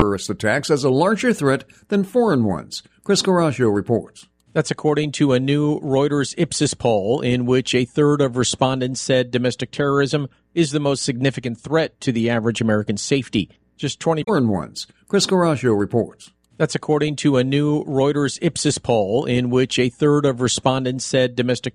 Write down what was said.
terrorist attacks as a larger threat than foreign ones. Chris Carrasco reports. That's according to a new Reuters Ipsos poll in which a third of respondents said domestic terrorism is the most significant threat to the average American's safety. Just 20 foreign ones. Chris Carrasco reports. That's according to a new Reuters Ipsos poll in which a third of respondents said domestic